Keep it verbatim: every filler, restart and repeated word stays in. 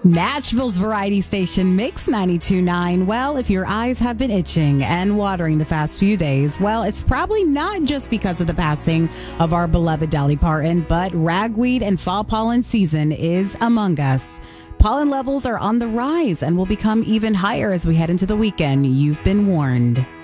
Nashville's variety station, Mix ninety-two point nine. Well, if your eyes have been itching and watering the past few days, well, it's probably not just because of the passing of our beloved Dolly Parton, but ragweed and fall pollen season is among us. Pollen levels are on the rise and will become even higher as we head into the weekend. You've been warned.